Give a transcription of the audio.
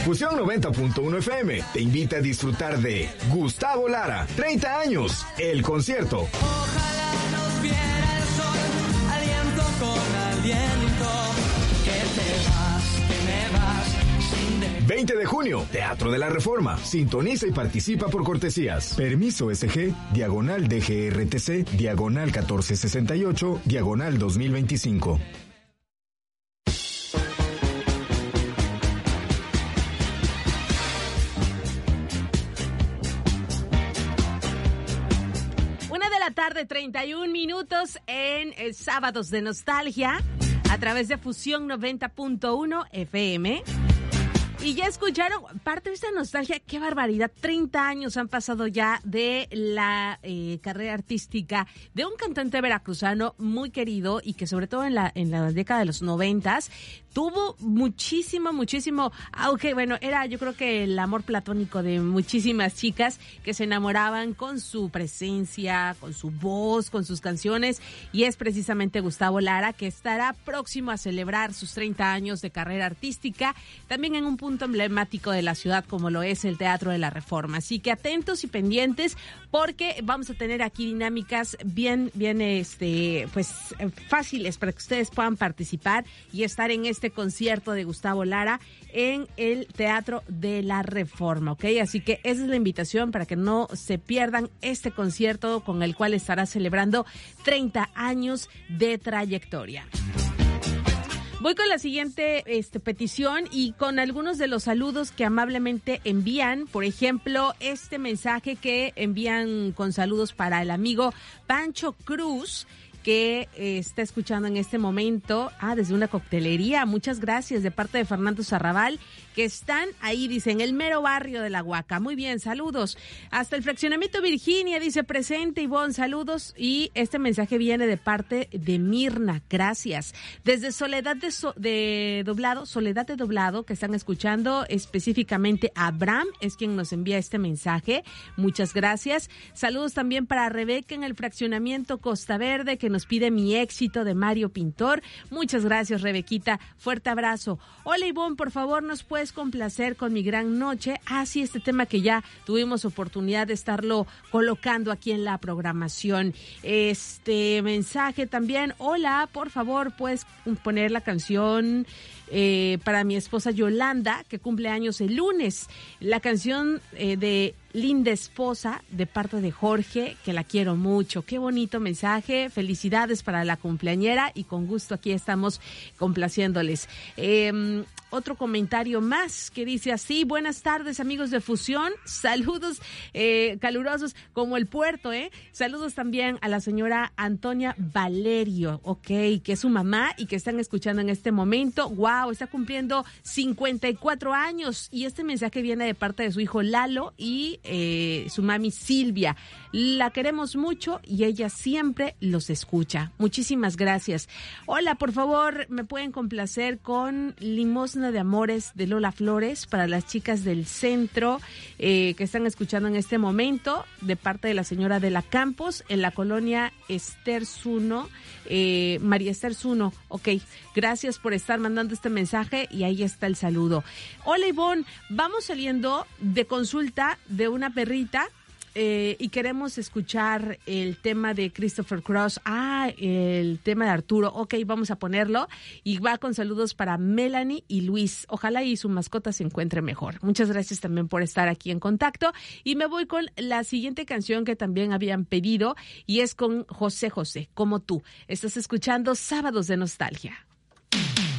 Fusión 90.1 FM te invita a disfrutar de Gustavo Lara, 30 años, el concierto. Ojalá nos viera el sol, aliento con aliento, que te vas, que me vas, sin de... 20 de junio, Teatro de la Reforma. Sintoniza y participa por cortesías. Permiso SG, diagonal DGRTC, diagonal 1468, diagonal 2025. Tarde 31 minutos en Sábados de Nostalgia a través de Fusión 90.1 FM. Y ya escucharon parte de esta nostalgia. ¡Qué barbaridad! 30 años han pasado ya de la carrera artística de un cantante veracruzano muy querido y que sobre todo en la década de los 90s tuvo muchísimo auge. Bueno, era yo creo que el amor platónico de muchísimas chicas que se enamoraban con su presencia, con su voz, con sus canciones. Y es precisamente Gustavo Lara, que estará próximo a celebrar sus 30 años de carrera artística, también en un punto emblemático de la ciudad como lo es el Teatro de la Reforma. Así que atentos y pendientes porque vamos a tener aquí dinámicas bien fáciles para que ustedes puedan participar y estar en este concierto de Gustavo Lara en el Teatro de la Reforma, ¿ok? Así que esa es la invitación para que no se pierdan este concierto con el cual estará celebrando 30 años de trayectoria. Voy con la siguiente petición y con algunos de los saludos que amablemente envían. Por ejemplo, este mensaje que envían con saludos para el amigo Pancho Cruz, que está escuchando en este momento desde una coctelería. Muchas gracias, de parte de Fernando Sarrabal, que están ahí, dice, en el mero barrio de La Huaca. Muy bien, saludos. Hasta el fraccionamiento Virginia, dice, presente, Ivonne, saludos. Y este mensaje viene de parte de Mirna, gracias. Desde Soledad de Doblado, que están escuchando, específicamente Abraham, es quien nos envía este mensaje. Muchas gracias. Saludos también para Rebeca en el fraccionamiento Costa Verde, que nos pide Mi Éxito de Mario Pintor. Muchas gracias, Rebequita. Fuerte abrazo. Hola, Ivonne, por favor, ¿nos puedes complacer con Mi Gran Noche? Sí, este tema que ya tuvimos oportunidad de estarlo colocando aquí en la programación. Este mensaje también. Hola, por favor, ¿puedes poner la canción para mi esposa Yolanda, que cumple años el lunes? La canción de Linda Esposa, de parte de Jorge, que la quiero mucho. Qué bonito mensaje. Felicidades para la cumpleañera y con gusto aquí estamos complaciéndoles. Otro comentario más que dice así: buenas tardes, amigos de Fusión, saludos calurosos como el puerto, saludos también a la señora Antonia Valerio, que es su mamá y que están escuchando en este momento. Wow, está cumpliendo 54 años y este mensaje viene de parte de su hijo Lalo y su mami Silvia. La queremos mucho y ella siempre los escucha. Muchísimas gracias. Hola, por favor, ¿me pueden complacer con Limosna de Amores de Lola Flores para las chicas del centro que están escuchando en este momento, de parte de la señora de la Campos en la colonia Esther Zuno, María Esther Zuno? Gracias por estar mandando este mensaje y ahí está el saludo. Hola, Ivonne, vamos saliendo de consulta de una perrita y queremos escuchar el tema de Christopher Cross. El tema de Arturo. Vamos a ponerlo. Y va con saludos para Melanie y Luis. Ojalá y su mascota se encuentre mejor. Muchas gracias también por estar aquí en contacto. Y me voy con la siguiente canción que también habían pedido y es con José José, Como Tú. Estás escuchando Sábados de Nostalgia.